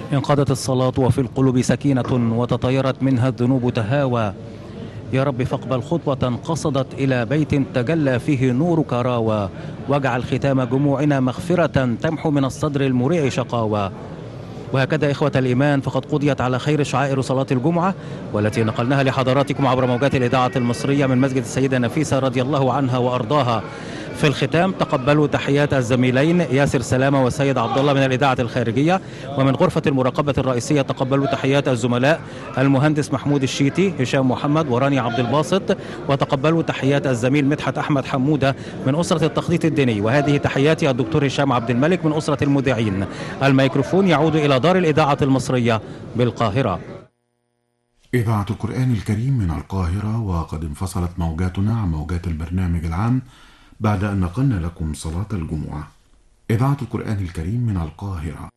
انقضت الصلاة وفي القلوب سكينة وتطيرت منها الذنوب تهاوى. يا رب فاقبل خطوة قصدت إلى بيت تجلى فيه نورك راوى، واجعل ختام جموعنا مغفرة تمحو من الصدر المريع شقاوى. وهكذا إخوة الإيمان فقد قضيت على خير شعائر صلاة الجمعة، والتي نقلناها لحضراتكم عبر موجات الإذاعة المصرية من مسجد السيدة نفيسة رضي الله عنها وأرضاها. في الختام تقبلوا تحيات الزميلين ياسر سلامة وسيد عبد الله من الإذاعة الخارجية، ومن غرفة المراقبة الرئيسية تقبلوا تحيات الزملاء المهندس محمود الشيتي، هشام محمد، وراني عبد الباسط، وتقبلوا تحيات الزميل مدحت أحمد حمودة من أسرة التخطيط الديني. وهذه تحياتي الدكتور هشام عبد الملك من أسرة المذيعين. الميكروفون يعود إلى دار الإذاعة المصرية بالقاهرة. إذاعة القرآن الكريم من القاهرة، وقد انفصلت موجاتنا عن موجات البرنامج العام بعد أن نقلنا لكم صلاة الجمعة. إذاعة القرآن الكريم من القاهرة.